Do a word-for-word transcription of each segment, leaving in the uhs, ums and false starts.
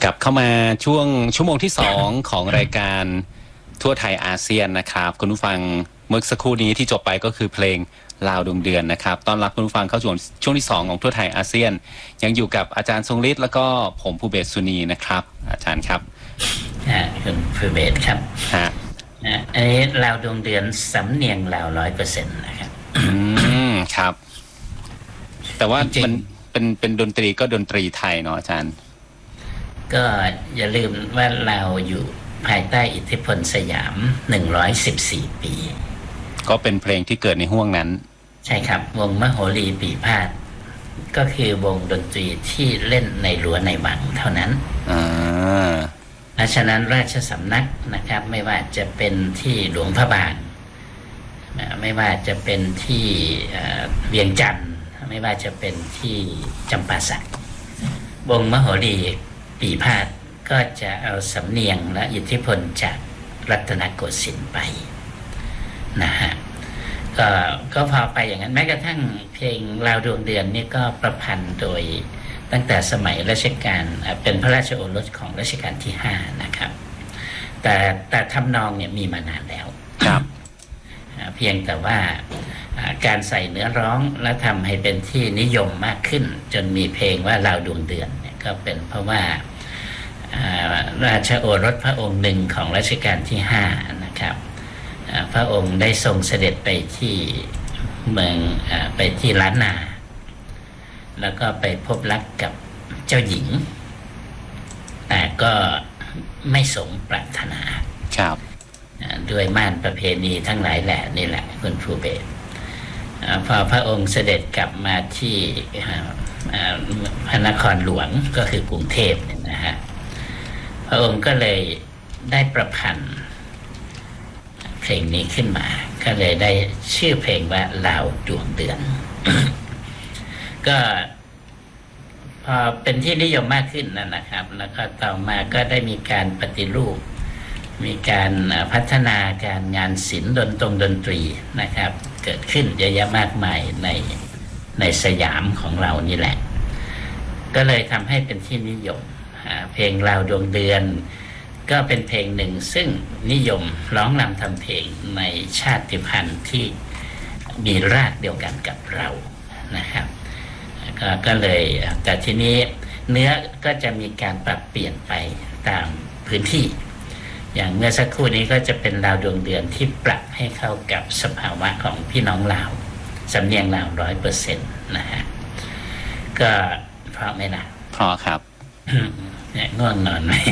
กลับเข้ามาช่วงชั่วโมงที่สองของรายการทั่วไทยอาเซียนนะครับคุณผู้ฟังเมื่อสักครู่นี้ที่จบไปก็คือเพลงลาวดวงเดือนนะครับต้อนรับคุณผู้ฟังเข้าสู่ช่วงที่สองของทั่วไทยอาเซียนยังอยู่กับอาจารย์ทรงฤทธิ์แล้วก็ผมภูเบศสุนีนะครับอาจารย์ครับอ่าคุณภูเบศครับฮะอ่าอันนี้ลาวดวงเดือนสำเนียงลาวร้อยเปอร์เซ็นต์นะครับอืมครับแต่ว่ามันเป็นเป็นดนตรีก็ดนตรีไทยเนาะอาจารย์ก็อย่าลืมว่าเราอยู่ภายใต้อิทธิพลสยามหนึ่งร้อยสิบสี่ปีก็เป็นเพลงที่เกิดในห้วงนั้นใช่ครับวงมโหรีปีพาทย์ก็คือวงดนตรีที่เล่นในรั้วในวังเท่านั้นอ่าและฉะนั้นราชสำนักนะครับไม่ว่าจะเป็นที่หลวงพระบางไม่ว่าจะเป็นที่เวียงจันทร์ไม่ว่าจะเป็นที่จำปาสักวงมโหรีปีพาทย์ก็จะเอาสำเนียงและอิทธิพลจากรัตนโกสินทร์ไปนะฮะก็ก็พอไปอย่างนั้นแม้กระทั่งเพลงลาวดวงเดือนนี่ก็ประพันธ์โดยตั้งแต่สมัยรัชกาลเป็นพระราชโอรสของรัชกาลที่ห้านะครับแต่แต่ทำนองเนี่ยมีมานานแล้วครับเพียงแต่ว่าการใส่เนื้อร้องและทำให้เป็นที่นิยมมากขึ้นจนมีเพลงว่าลาวดวงเดือนเนี่ยก็เป็นเพราะว่าราชโอรสพระองค์หนึ่งของรัชกาลที่ห้านะครับพระองค์ได้ทรงเสด็จไปที่เมืองไปที่ล้านนาแล้วก็ไปพบรักกับเจ้าหญิงแต่ก็ไม่สมปรารถนาครับด้วยม่านประเพณีทั้งหลายแหล่นี่แหละคุณภูเบศพอพระองค์เสด็จกลับมาที่พระนครหลวงก็คือกรุงเทพเนี่ยนะฮะพระองค์ก็เลยได้ประพันธ์เพลงนี้ขึ้นมาก็เลยได้ชื่อเพลงว่าลาวดวงเดือน ก็พอเป็นที่นิยมมากขึ้นนั่นนะครับแล้วก็ต่อมาก็ได้มีการปฏิรูปมีการพัฒนาการงานศิลป์ดนตรงดนตรีนะครับเกิดขึ้นเยอะแยะมากมายในในสยามของเรานี่แหละก็เลยทำให้เป็นที่นิยมเพลงลาวดวงเดือนก็เป็นเพลงหนึ่งซึ่งนิยมร้องรำทำเพลงในชาติพันธุ์ที่มีรากเดียวกันกับเรานะครับก็ก็เลยแต่ทีนี้เนื้อก็จะมีการปรับเปลี่ยนไปตามพื้นที่อย่างเมื่อสักครู่นี้ก็จะเป็นลาวดวงเดือนที่ปรับให้เข้ากับสภาวะของพี่น้องลาวสำเนียงลาวร้อยเปอร์เซ็นต์นะฮะก็เพราะไหมล่ะเพราะครับเนี่ยง่วงนอนไหม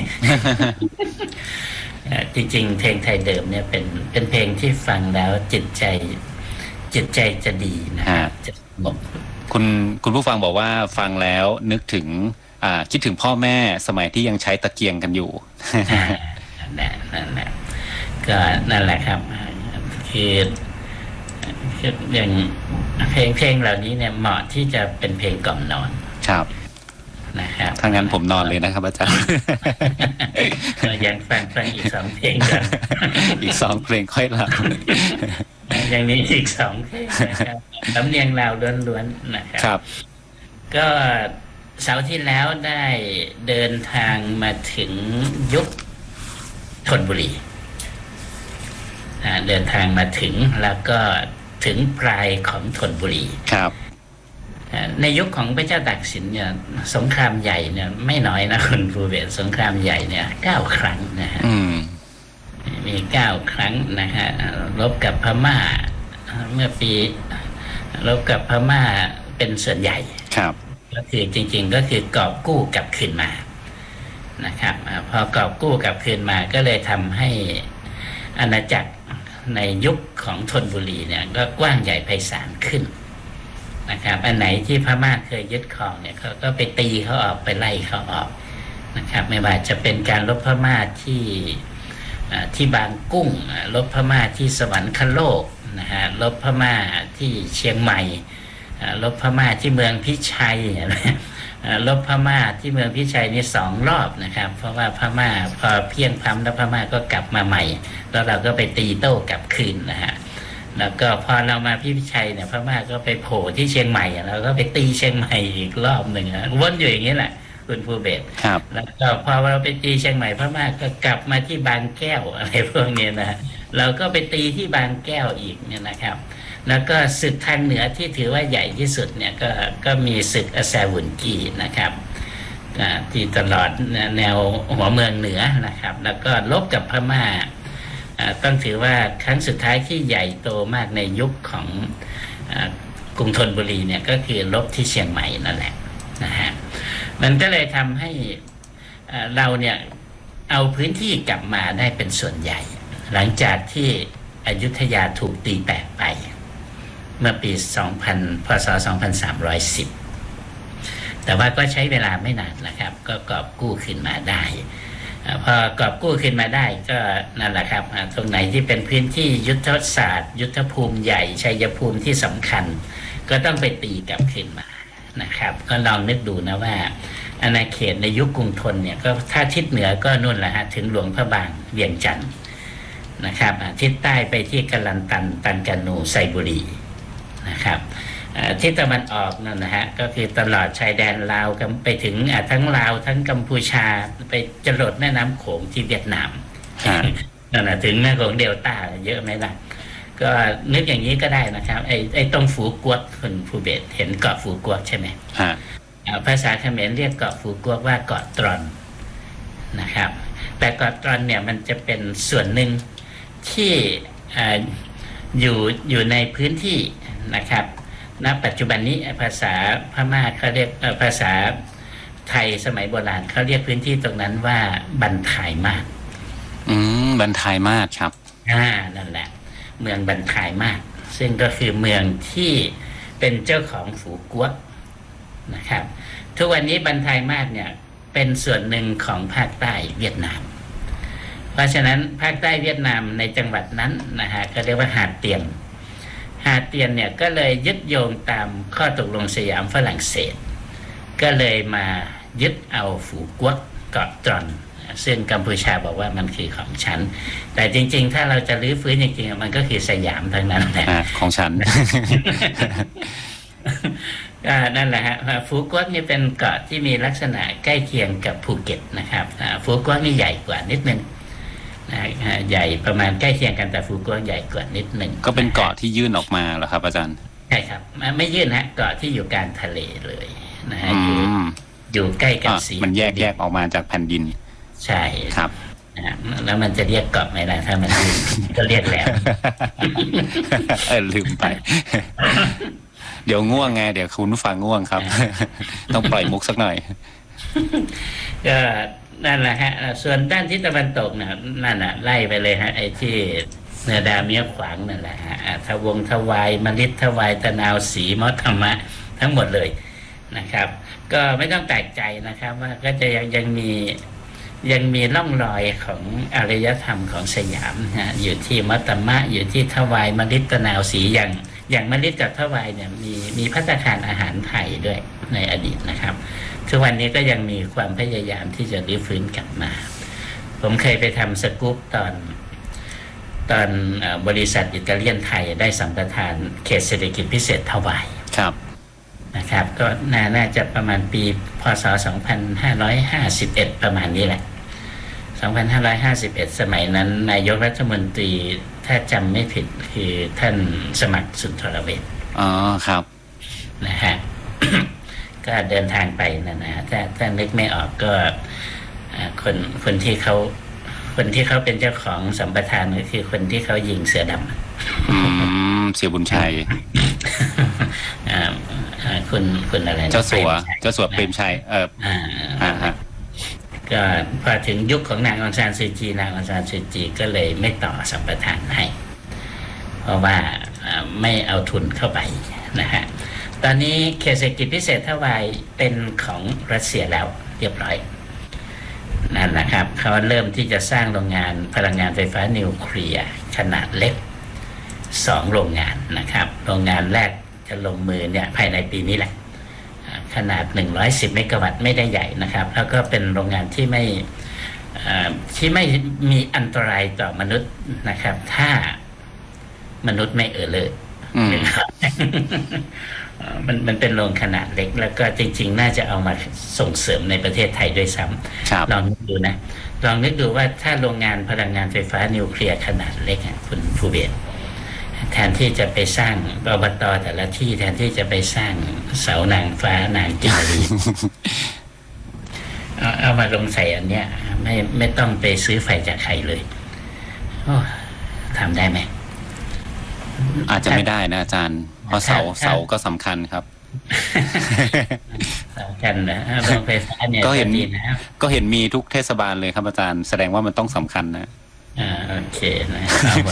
จริงๆเพลงไทยเดิมเนี่ยเป็นเป็นเพลงที่ฟังแล้วจิตใจจิตใจจะดีนะจะสงบคุณคุณผู้ฟังบอกว่าฟังแล้วนึกถึงอ่าคิดถึงพ่อแม่สมัยที่ยังใช้ตะเกียงกันอยู่นั่นนั่นแหละก็นั่นแหละครับคืออย่างเพลงเพลงเหล่านี้เนี่ยเหมาะที่จะเป็นเพลงกล่อมนอนครับนะครับถ้างั้นผมนอนเลยนะครับอาจารย์ยังฟังฟังอีกสองเพลงกันอีกสองเพลงค่อยหลับอย่างนี้อีกสองเพลงนะครับสำเนียงลาวล้วนๆนะครับก็เสาร์ที่แล้วได้เดินทางมาถึงยุคธนบุรีเดินทางมาถึงแล้วก็ถึงปลายของธนบุรีครับในยุคของพระเจ้าตากสินเนี่ยสงครามใหญ่เนี่ยไม่น้อยนะคุณภูเบศสงครามใหญ่เนี่ยเก้าครั้งนะฮะมีเก้าครั้งนะฮะรบกับพม่าเมื่อปีรบกับพม่าเป็นส่วนใหญ่ครับก็คือจริงๆก็คือกอบกู้กลับคืนมานะครับพอกอบกู้กลับคืนมาก็เลยทำให้อาณาจักรในยุคของธนบุรีเนี่ยก็กว้างใหญ่ไพศาลขึ้นนะครับอันไหนที่พม่าเคยยึดครองเนี่ยเขาก็ไปตีเขาออกไปไล่เขาออกนะครับไม่ว่าจะเป็นการรบพม่าที่ที่บางกุ้งรบพม่าที่สวรรคโลกนะฮะรบพม่าที่เชียงใหม่รบพม่าที่เมืองพิชัยรบพม่าที่เมืองพิชัยนี่สองรอบนะครับเพราะว่าพม่าพอเพียงพำแล้วพม่าก็กลับมาใหม่แล้วเราก็ไปตีโต้กลับคืนนะฮะแล้วก็พอเรามาพิชัยเนี่ยพม่าก็ไปโผล่ที่เชียงใหม่เราก็ไปตีเชียงใหม่อีกรอบหนึ่งวนอยู่อย่างนี้แหละคุณภูเบศรครับแล้วก็พอเราไปตีเชียงใหม่พม่าก็กลับมาที่บางแก้วอะไรพวกนี้นะเราก็ไปตีที่บางแก้วอีกเนี่ยนะครับแล้วก็ศึกทางเหนือที่ถือว่าใหญ่ที่สุดเนี่ยก็ก็มีศึกอาแซวุนกีนะครับที่ตลอดแนวหัวเมืองเหนือนะครับแล้วก็ลบกับพม่าต้องถือว่าครั้งสุดท้ายที่ใหญ่โตมากในยุคของกรุงธนบุรีเนี่ยก็คือลบที่เชียงใหม่นั่นแหละนะฮะมันก็เลยทำให้เราเนี่ยเอาพื้นที่กลับมาได้เป็นส่วนใหญ่หลังจากที่อยุธยาถูกตีแตกไปเมื่อปี สองพัน พ.ศ. สองพันสามร้อยสิบ แต่ว่าก็ใช้เวลาไม่นานนะครับก็กอบกู้ขึ้นมาได้พอกอบกู้ขึ้นมาได้ก็นั่นแหละครับตรงไหนที่เป็นพื้นที่ยุทธศาสตร์ยุทธภูมิใหญ่ชัยภูมิที่สำคัญก็ต้องไปตีกลับขึ้นมานะครับก็ลองนึกดูนะว่าอาณาเขตในยุคกรุงธนเนี่ยก็ถ้าทิศเหนือก็นู่นแหละฮะถึงหลวงพระบางเวียงจันทร์นะครับทิศใต้ไปที่กะลันตันตันกานูไซบุรีนะครับทิศตะวันออกนั่นนะฮะก็คือตลอดชายแดนลาวไปถึงทั้งลาวทั้งกัมพูชาไปจรดแม่น้ำโขงที่เวียดนามนั่นนะถึงแม่โขงเดลต้าเยอะไหมล่ะก็นึกอย่างนี้ก็ได้นะครับไอ้ไอ้ตรงฝูกวกคุณภูเบศรเห็นเกาะฝูกวกใช่ไหมภาษาเขมรเรียกเกาะฝูกวกว่าเกาะตรอนนะครับแต่เกาะตรอนเนี่ยมันจะเป็นส่วนหนึ่งที่อยู่อยู่ในพื้นที่นะครับณปัจจุบันนี้ภาษาพม่าเขาเรียกภาษาไทยสมัยโบราณเขาเรียกพื้นที่ตรงนั้นว่าบันทายมาศอืมบันทายมาศครับอ่านั่นแหละเมืองบันทายมาศซึ่งก็คือเมืองที่เป็นเจ้าของฝูกวกนะครับทุกวันนี้บันทายมาศเนี่ยเป็นส่วนหนึ่งของภาคใต้เวียดนามเพราะฉะนั้นภาคใต้เวียดนามในจังหวัดนั้นนะฮะก็เรียกว่าหาดเตียนหาดเตียนเนี่ยก็เลยยึดโยงตามข้อตกลงสยามฝรั่งเศสก็เลยมายึดเอาฝูกวกเกาะตรอนซึ่งกัมพูชาบอกว่ามันคือของฉันแต่จริงๆถ้าเราจะรื้อฟื้นจริงๆมันก็คือสยามทั้งนั้นแหละของฉันก็นั่นแหละฮะฟูกวกนี่เป็นเกาะที่มีลักษณะใกล้เคียงกับภูเก็ตนะครับฟูกวกนี่ใหญ่กว่านิดนึงใหญ่ประมาณใกล้เคียงกันแต่ฟูกวกใหญ่กว่านิดนึงก็เป็นเกาะที่ยื่นออกมาเหรอครับอาจารย์ใช่ครับไม่ยื่นฮะเกาะที่อยู่กลางทะเลเลยนะฮะอยู่อยู่ใกล้กับสีมันแยกแยกออกมาจากแผ่นดินใช่ครับแล้วมันจะเรียกเกาะไหมล่ะถ้ามันก็เรียกแล้วเออลืมไปเดี๋ยวง่วงไงเดี๋ยวคุณผู้ฟังง่วงครับต้องปล่อยมุกสักหน่อยก็นั่นแหละฮะส่วนด้านทิศตะวันตกน่ะนั่นน่ะไล่ไปเลยฮะไอ้ที่เนื้อดาเมียขวางนั่นแหละฮะทวงทวายมฤตทวายตะนาวสีมอธรรมะทั้งหมดเลยนะครับก็ไม่ต้องแปลกใจนะครับว่าก็จะยังยังมียังมีร่องรอยของอารยธรรมของสยามนะอยู่ที่มัตตมะอยู่ที่ทวายมฤตตะนาวสีอย่างอย่างมฤตกับทวายเนี่ยมีมีภัตตาคารอาหารไทยด้วยในอดีตนะครับทุกวันนี้ก็ยังมีความพยายามที่จะรื้อฟื้นกลับมาผมเคยไปทำสกู๊ปตอนตอนบริษัทอิตาเลียนไทยได้สัมปทานเขตเศรษฐกิจพิเศษทวายครับนะครับก็น่าจะประมาณปีพ.ศ. สองพันห้าร้อยห้าสิบเอ็ดประมาณนี้แหละสองพันห้าร้อยห้าสิบเอ็ดสมัยนั้นนายกรัฐมนตรีถ้าจำไม่ผิดคือท่านสมัครสุนทรเวชอ๋อครับนะฮะ ก็เดินทางไปนะนะถ้าถ้านึกไม่ออกก็คนคนที่เขาคนที่เขาเป็นเจ้าของสัมปทานก็คือคนที่เขายิงเสือดำอืมเสียบุญชัยอ่าคุณคุณอะไรเจ้าสัวเจ้าสัวเปรมชัยเอออ่าฮะก็พอถึงยุคของนางองซานซูจีนางองซานซูจีก็เลยไม่ต่อสัมปทานให้เพราะว่าไม่เอาทุนเข้าไปนะฮะตอนนี้เขตเศรษฐกิจพิเศษทวายเป็นของรัสเซียแล้วเรียบร้อยนั่นแหละครับเขาเริ่มที่จะสร้างโรงงานพลังงานไฟฟ้านิวเคลียร์ขนาดเล็กสองโรงงานนะครับโรงงานแรกจะลงมือเนี่ยภายในปีนี้แหละขนาดหนึ่งร้อยสิบเมกะวัตต์ไม่ได้ใหญ่นะครับแล้วก็เป็นโรงงานที่ไม่ที่ไม่มีอันตรายต่อมนุษย์นะครับถ้ามนุษย์ไม่เออเลิศมันมันเป็นโรงขนาดเล็กแล้วก็จริงๆน่าจะเอามาส่งเสริมในประเทศไทยด้วยซ้ำลองนึกดูนะลองนึกดูว่าถ้าโรงงานพลังงานไฟฟ้านิวเคลียร์ขนาดเล็กคุณภูเบศรแทนที่จะไปสร้างอบต.แต่ละที่แทนที่จะไปสร้างเสานางฟ้านางกินรี เอาเอามาลงใส่อันเนี้ยไม่ไม่ต้องไปซื้อไฟจากใครเลยทำได้ไหมอาจจะไม่ได้นะอาจารย์เพราะเสาเสาก็สำคัญครับสำคัญนะโรงไฟฟ้าเนี่ยก็เห็นก็เห็นมีทุกเทศบาลเลยครับอาจารย์แสดงว่ามันต้องสำคัญนะอ่าโอเคนะ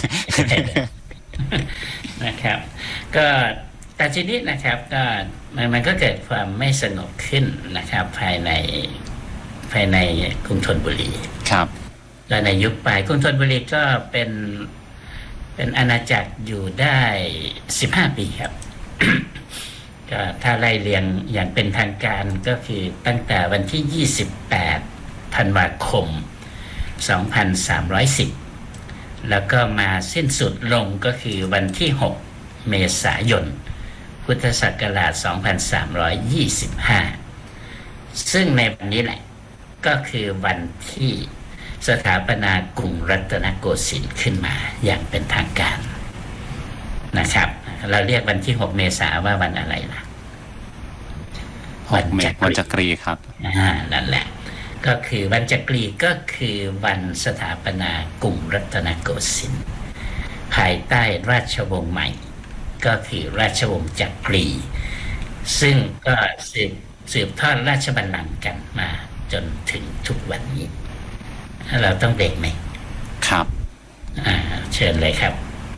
นะครับก็แต่ทีนี้นะครับก็มันมันก็เกิดความไม่สงบขึ้นนะครับภายในภายในกรุงธนบุรีครับและในยุคปลายกรุงธนบุรีก็เป็นเป็นอาณาจักรอยู่ได้สิบห้าปีครับ ก็ถ้าไล่เรียงอย่างเป็นทางการก็คือตั้งแต่วันที่ยี่สิบแปดธันวาคมสองพันสามร้อยสิบแล้วก็มาสิ้นสุดลงก็คือวันที่หกเมษายนพุทธศักราชสองพันสามร้อยยี่สิบห้าซึ่งในวันนี้แหละก็คือวันที่สถาปนากรุงรัตนโกสินทร์ขึ้นมาอย่างเป็นทางการนะครับเราเรียกวันที่หกเมษายนว่าวันอะไรล่ะวันจักรีวันจักรีครับอ่านั่นแหละก็คือวันจักรีก็คือวันสถาปนากรุงรัตนโกสินทร์ภายใต้ราชวงศ์ใหม่ก็คือราชวงศ์จักรีซึ่งก็สืบสืบทอดราชบัลลังก์กันมาจนถึงทุกวันนี้เราต้องเบรกไหมครับอ่าเชิญเลยครับ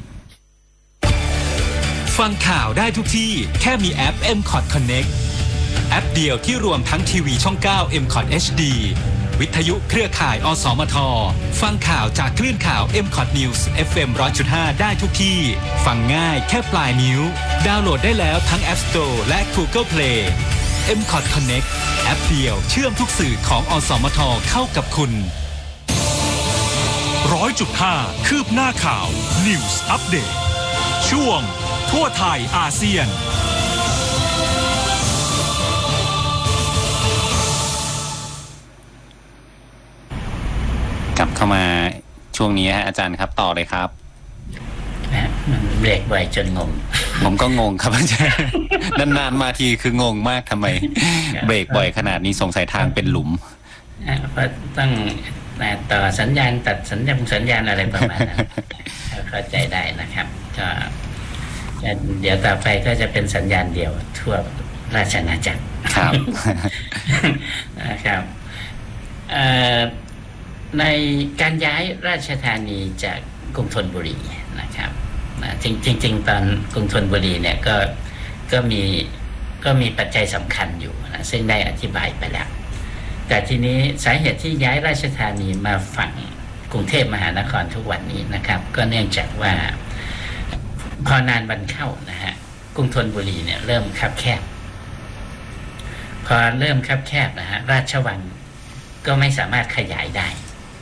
ฟังข่าวได้ทุกที่แค่มีแอป เอ็ม คอท Connect แอปเดียวที่รวมทั้งทีวีช่องเก้า เอ็ม คอท เอช ดี วิทยุเครือข่ายอสมทฟังข่าวจากคลื่นข่าว เอ็ม คอท News เอฟ เอ็ม หนึ่งร้อยจุดห้า ได้ทุกที่ฟังง่ายแค่ปลายนิ้วดาวน์โหลดได้แล้วทั้ง App Store และ Google Play เอ็ม คอท Connect แอปเดียวเชื่อมทุกสื่อของอสมทเข้ากับคุณร้อยจุดห้าคืบหน้าข่าว News Update ช่วงทั่วไทยอาเซียนกลับเข้ามาช่วงนี้ฮะอาจารย์ครับต่อเลยครับเบรกบ่อยจนงงผมก็งงครับอาจารย์นานๆมาทีคืองงมากทำไมเบรกบ่อยขนาดนี้สงสัยทางเป็นหลุมเพราะต้องต่อสัญญาณตัดสัญญาณสัญญาณอะไรประมาณนั้นเข้าใจได้นะครับก็เดี๋ยวต่อไปก็จะเป็นสัญญาณเดียวทั่วราชอาณาจักรครับนะครับในการย้ายราชธานีจากกรุงธนบุรีนะครับจริงจริงตอนกรุงธนบุรีเนี่ยก็ก็มีก็มีปัจจัยสำคัญอยู่นะซึ่งได้อธิบายไปแล้วแต่ทีนี้สาเหตุที่ย้ายราชธานีมาฝั่งกรุงเทพมหานครทุกวันนี้นะครับก็เนื่องจากว่าพอนานวันเข้านะฮะกรุงธนบุรีเนี่ยเริ่มคับแคบพอเริ่มคับแคบนะฮะราชวังก็ไม่สามารถขยายได้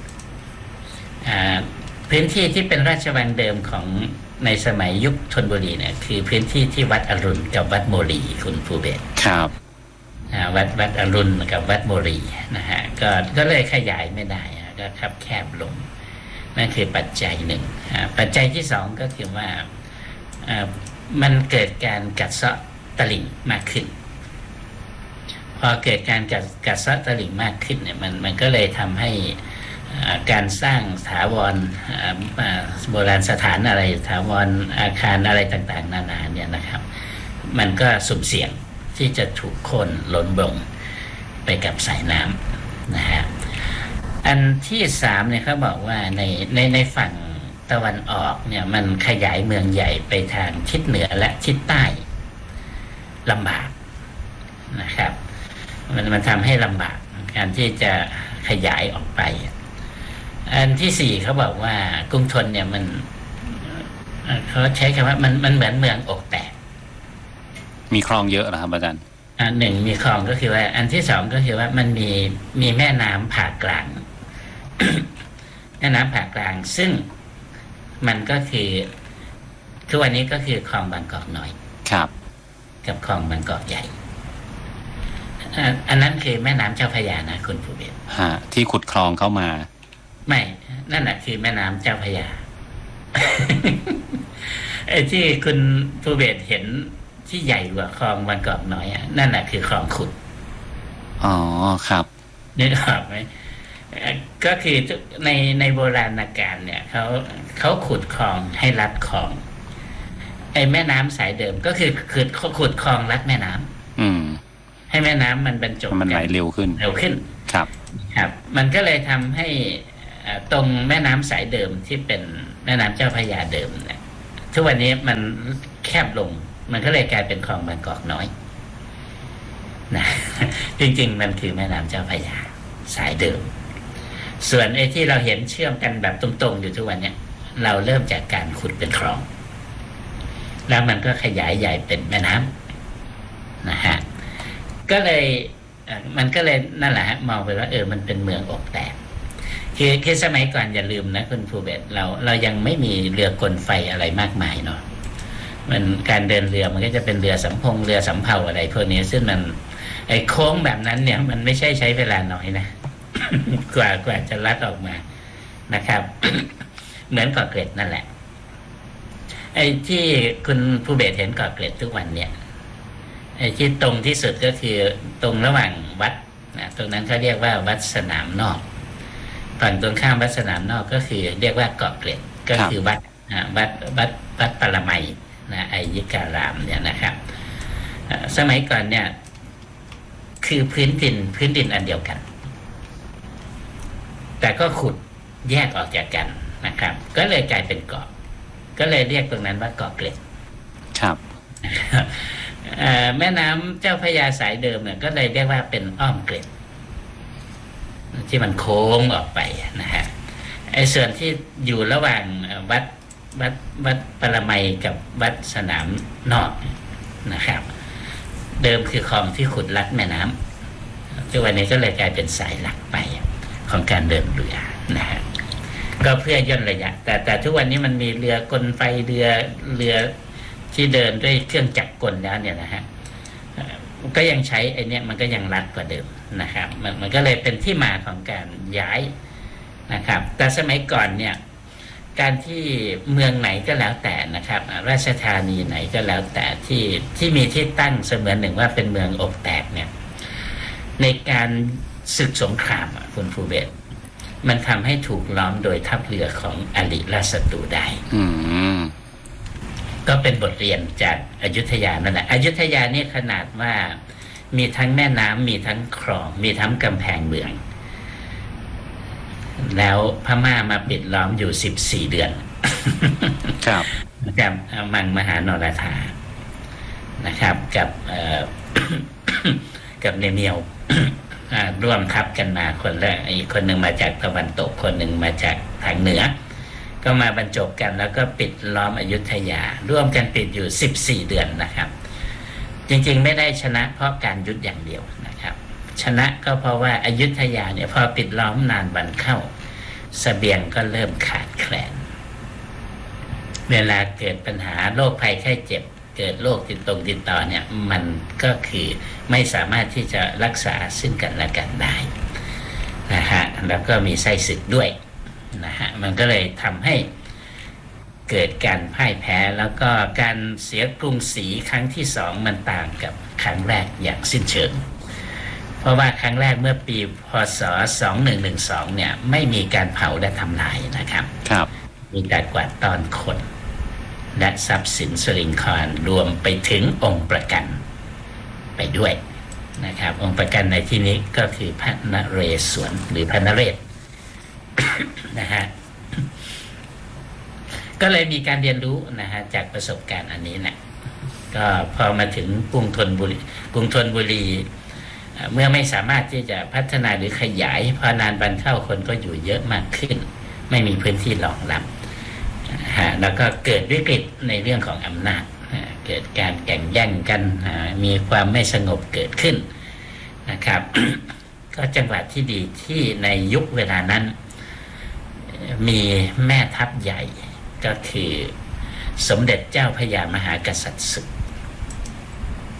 พื้นที่ที่เป็นราชวังเดิมของในสมัยยุคธนบุรีเนี่ยคือพื้นที่ที่วัดอรุณกับวัดโมรีคุณภูเบศรครับวัดวัดอรุณกับวัดโมรีนะฮะก็ก็เลยขยายไม่ได้ก็คับแคบลงนั่นคือปัจจัยหนึ่งปัจจัยที่สองก็คือว่ามันเกิดการกัดเซาะตลิ่งมากขึ้นพอเกิดการกัดกัดเซาะตลิ่งมากขึ้นเนี่ยมันมันก็เลยทำให้การสร้างถาวรโบราณสถานอะไรถาวรอาคารอะไรต่างๆนานาเนี่ยนะครับมันก็สุ่มเสี่ยงที่จะถูกโค่นล้มลงไปกับสายน้ำนะฮะอันที่สามเนี่ยเขาบอกว่าในในในฝั่งตะวันออกเนี่ยมันขยายเมืองใหญ่ไปทางทิศเหนือและทิศใต้ลำบากนะครับมันมันทำให้ลำบากการที่จะขยายออกไปอันที่สี่เขาบอกว่ากรุงธนเนี่ยมันเขาใช้คำว่ามันมันเหมือนเมืองอกแตกมีคลองเยอะเหรอครับอาจารย์อันหนึ่งมีคลองก็คือว่าอันที่สองก็คือว่ามันมีมีแม่น้ำผ่ากลาง แม่น้ำผ่ากลางซึ่งมันก็คือทุกวันนี้ก็คือคลองบางกอกน้อยครับกับคลองบางกอกใหญ่อันนั้นคือแม่น้ำเจ้าพระยานะคุณภูเบศฮะที่ขุดคลองเข้ามาไม่นั่นแหละคือแม่น้ำเจ้าพระยา ไอ้ที่คุณภูเบศเห็นที่ใหญ่กว่าคลองบางกอกน้อยอ่ะนั่นแหละคือคลองขุดอ๋อครับนึกออกไหมก็คือในในโบราณกาลเนี่ยเขาเขาขุดคลองให้ลัดคลองไอ้แม่น้ำสายเดิมก็คือขุดขุดคลองลัดแม่น้ำอืมให้แม่น้ำมันบรรจบมันไหลเร็วขึ้นเร็วขึ้นครับครับมันก็เลยทำให้ตรงแม่น้ำสายเดิมที่เป็นแม่น้ำเจ้าพระยาเดิมเนี่ยทุกวันนี้มันแคบลงมันก็เลยกลายเป็นคลองบางกอกน้อยนะจริงๆมันคือแม่น้ำเจ้าพระยาสายเดิมส่วนไอ้ที่เราเห็นเชื่อมกันแบบตรงๆอยู่ทุกวันเนี่ยเราเริ่มจากการขุดเป็นคลองแล้วมันก็ขยายใหญ่เป็นแม่น้ำนะฮะก็เลยมันก็เลยนั่นแหละฮะมองไปว่าเออมันเป็นเมืองอกแตกคือคือสมัยก่อนอย่าลืมนะคุณภูเบศเราเรายังไม่มีเรือกลไฟอะไรมากมายเนาะมันการเดินเรือมันก็จะเป็นเรือสำพงเรือสำเภาอะไรพวกนี้ซึ่งมันไอ้โค้งแบบนั้นเนี่ยมันไม่ใช่ใช้เวลาน้อยนะ กว่ากว่าจะลัดออกมานะครับ เหมือนเกาะเกร็ดนั่นแหละไอ้ที่คุณภูเบศเห็นเกาะเกร็ดทุกวันเนี่ยไอ้ที่ตรงที่สุดก็คือตรงระหว่างวัดนะตรงนั้นเขาเรียกว่าวัดสนามนอกฝั่งตรงข้ามวัดสนามนอกก็คือเรียกว่าเกาะเกร็ดก็คือวัดวัดวัดวัดปรมัยนะไอยิการามเนี่ยนะครับสมัยก่อนเนี่ยคือพื้นดินพื้นดินอันเดียวกันแต่ก็ขุดแยกออกจากกันนะครับก็เลยกลายเป็นเกาะก็เลยเรียกตรงนั้นว่าเกาะเกร็ดครับแม่น้ำเจ้าพระยาสายเดิมเนี่ยก็เลยเรียกว่าเป็นอ้อมเกร็ดที่มันโค้งออกไปนะฮะไอ้ส่วนที่อยู่ระหว่างวัดวัดวัดปรมัยกับวัดสนามนอกนะครับเดิมคือคลองที่ขุดลัดแม่น้ำทุกวันนี้ก็เลยกลายเป็นสายหลักไปของการเดินเรือนะฮะก็เพื่อย่นระยะแต่แต่ทุกวันนี้มันมีเรือกลไฟเรือเรือที่เดินด้วยเครื่องจักรกลแล้วเนี่ยนะฮะก็ยังใช้ไอ้นี่มันก็ยังรัดกว่าเดิมนะครับมันมันก็เลยเป็นที่มาของการย้ายนะครับแต่สมัยก่อนเนี่ยการที่เมืองไหนก็แล้วแต่นะครับราชธานีไหนก็แล้วแต่ที่ที่มีที่ตั้งเสมือนหนึ่งว่าเป็นเมืองอกแตกเนี่ยในการศึกสงครามคุณภูเบศมันทำให้ถูกล้อมโดยทัพเรือของอริราชศัตรูได้ก็เป็นบทเรียนจากอยุธยานั่นแหละอยุธยานี่ขนาดว่ามีทั้งแม่น้ำมีทั้งคลองมีทั้งกำแพงเมืองแล้วพม่ามาปิดล้อมอยู่สิบสี่เดือนครับกับมังมหานรธานะครับกับกับเนเมียวร่วมทัพกันมาคนละอีกคนหนึ่งมาจากตะวันตกคนหนึ่งมาจากทางเหนือก็มาบรรจบกันแล้วก็ปิดล้อมอยุธยาร่วมกันปิดอยู่สิบสี่เดือนนะครับจริงๆไม่ได้ชนะเพราะการยุทธอย่างเดียวนะครับชนะก็เพราะว่าอยุธยาเนี่ยพอปิดล้อมนานวันเข้าเสบียงก็เริ่มขาดแคลนเวลาเกิดปัญหาโรคภัยไข้เจ็บเกิดโรคติดตรงติดต่อเนี่ยมันก็คือไม่สามารถที่จะรักษาซึ่งกันและกันได้นะฮะแล้วก็มีไส้ศึกด้วยนะฮะมันก็เลยทำให้เกิดการพ่ายแพ้แล้วก็การเสียกรุงศรีครั้งที่สองมันต่างกับครั้งแรกอย่างสิ้นเชิงเพราะว่าครั้งแรกเมื่อปีพ.ศ. สองพันหนึ่งร้อยสิบสองเนี่ยไม่มีการเผาและทำลายนะครับครับมีแต่กวาดต้อนคนและทรัพย์สินสริงคารรวมไปถึงองค์ประกันไปด้วยนะครับองค์ประกันในที่นี้ก็คือพระนเรศวรหรือพระนเรศนะฮะก็เลยมีการเรียนรู้นะฮะจากประสบการณ์อันนี้นะก็พอมาถึงกรุงธนบุรีกรุงธนบุรีเมื่อไม่สามารถที่จะพัฒนาหรือขยายพอนานวันเข้าคนก็อยู่เยอะมากขึ้นไม่มีพื้นที่รองรับแล้วก็เกิดวิกฤตในเรื่องของอำนาจเกิดการแข่งแย่งกันมีความไม่สงบเกิดขึ้นนะครับ ก็จังหวะที่ดีที่ในยุคเวลานั้นมีแม่ทัพใหญ่ก็คือสมเด็จเจ้าพระยามหากษัตริย์ศึก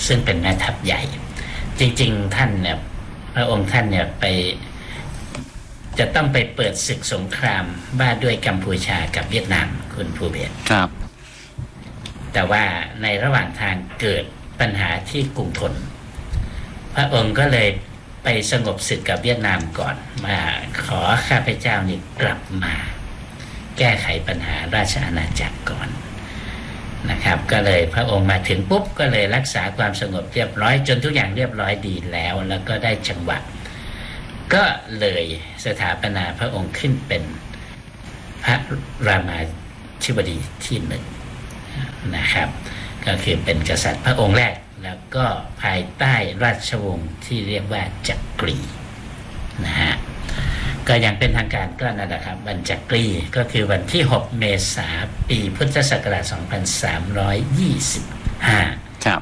ซึ่งเป็นแม่ทัพใหญ่ จริงๆท่านเนี่ยพระองค์ท่านเนี่ยไปจะต้องไปเปิดศึกสงครามว่าด้วยกัมพูชากับเวียดนามคุณภูเบศรครับแต่ว่าในระหว่างทางเกิดปัญหาที่กรุงธนพระองค์ก็เลยไปสงบศึกกับเวียดนามก่อนมาขอข้าพเจ้านี่กลับมาแก้ไขปัญหาราชอาณาจักรก่อนนะครับก็เลยพระองค์มาถึงปุ๊บก็เลยรักษาความสงบเรียบร้อยจนทุกอย่างเรียบร้อยดีแล้วแล้วก็ได้จังหวะก็เลยสถาปนาพระองค์ขึ้นเป็นพระรามาธิบดีที่หนึ่งนะครับก็คือเป็นกษัตริย์พระองค์แรกแล้วก็ภายใต้ราชวงศ์ที่เรียกว่าจักรีนะฮะก็ยังเป็นทางการก็นั่นแหละครับวันจักรีก็คือวันที่หกเมษายนปีพุทธศักราชสองพันสามร้อยยี่สิบห้าครับ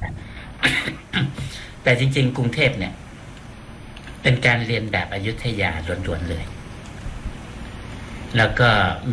แต่จริงๆกรุงเทพเนี่ยเป็นการเรียนแบบอยุธยาล้วนๆเลยแล้วก็